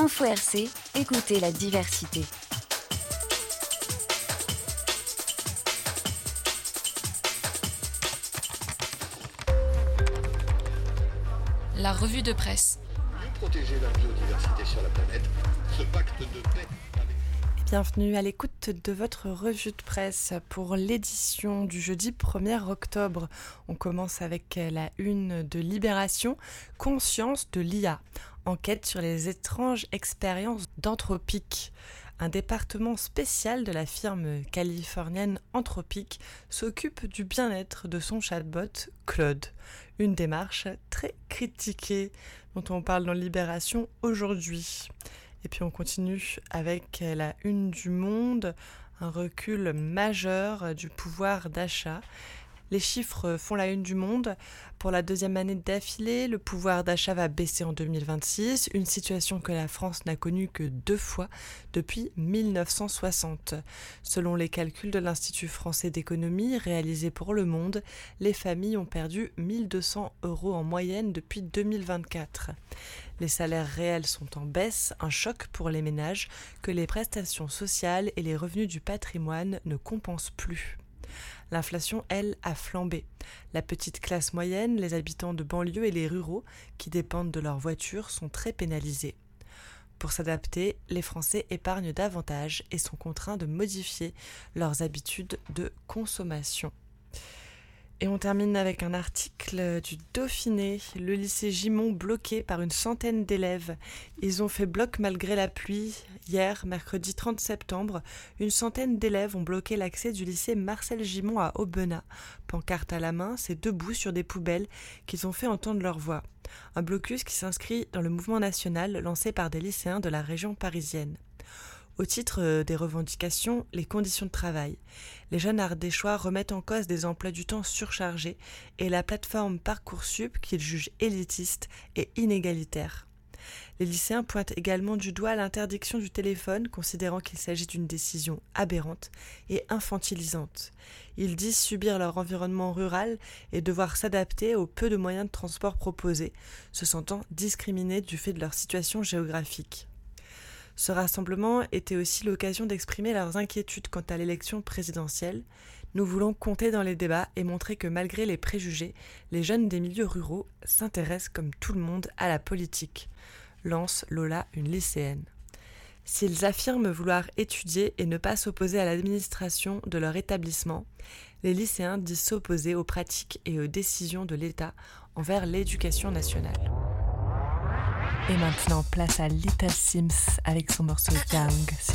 Info RC, écoutez la diversité. La revue de presse. Mieux protéger la biodiversité sur la planète, ce pacte de paix. Bienvenue à l'écoute de votre revue de presse pour l'édition du jeudi 1er octobre. On commence avec la une de Libération, Conscience de l'IA. Enquête sur les étranges expériences d'Anthropic. Un département spécial de la firme californienne Anthropic s'occupe du bien-être de son chatbot Claude. Une démarche très critiquée dont on parle dans Libération aujourd'hui. Et puis on continue avec la une du Monde, un recul majeur du pouvoir d'achat. Les chiffres font la une du Monde. Pour la deuxième année d'affilée, le pouvoir d'achat va baisser en 2026, une situation que la France n'a connue que 2 fois depuis 1960. Selon les calculs de l'Institut français d'économie réalisés pour Le Monde, les familles ont perdu 1 200 € en moyenne depuis 2024. Les salaires réels sont en baisse, un choc pour les ménages que les prestations sociales et les revenus du patrimoine ne compensent plus. L'inflation, elle, a flambé. La petite classe moyenne, les habitants de banlieue et les ruraux, qui dépendent de leur voiture, sont très pénalisés. Pour s'adapter, les Français épargnent davantage et sont contraints de modifier leurs habitudes de consommation. Et on termine avec un article du Dauphiné, le lycée Gimont bloqué par une centaine d'élèves. Ils ont fait bloc malgré la pluie. Hier, mercredi 30 septembre, une centaine d'élèves ont bloqué l'accès du lycée Marcel Gimont à Aubenas. Pancarte à la main, c'est debout sur des poubelles qu'ils ont fait entendre leur voix. Un blocus qui s'inscrit dans le mouvement national lancé par des lycéens de la région parisienne. Au titre des revendications, les conditions de travail. Les jeunes ardéchois remettent en cause des emplois du temps surchargés et la plateforme Parcoursup qu'ils jugent élitiste et inégalitaire. Les lycéens pointent également du doigt l'interdiction du téléphone, considérant qu'il s'agit d'une décision aberrante et infantilisante. Ils disent subir leur environnement rural et devoir s'adapter aux peu de moyens de transport proposés, se sentant discriminés du fait de leur situation géographique. Ce rassemblement était aussi l'occasion d'exprimer leurs inquiétudes quant à l'élection présidentielle. Nous voulons compter dans les débats et montrer que malgré les préjugés, les jeunes des milieux ruraux s'intéressent comme tout le monde à la politique, lance Lola, une lycéenne. S'ils affirment vouloir étudier et ne pas s'opposer à l'administration de leur établissement, les lycéens disent s'opposer aux pratiques et aux décisions de l'État envers l'éducation nationale. Et maintenant, place à Little Sims avec son morceau Young sur